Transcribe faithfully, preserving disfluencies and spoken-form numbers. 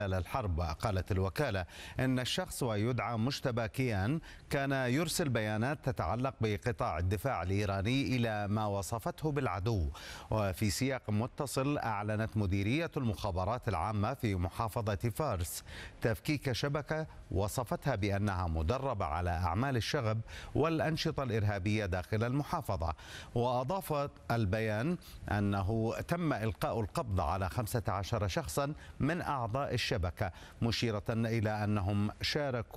الحرب. قالت الوكالة إن الشخص ويدعى مجتبى كيان كان يرسل بيانات تتعلق بقطاع الدفاع الإيراني إلى ما وصفته بالعدو. وفي سياق متصل أعلنت مديرية المخابرات العامة في محافظة فارس تفكيك شبكة وصفتها بأنها مدربة على أعمال الشغب والأنشطة الإرهابية داخل المحافظة. وأضافت البيان أنه تم إلقاء القبض على خمسة عشر شخصا من أعضاء الشبكة، مشيرة إلى أنهم شاركوا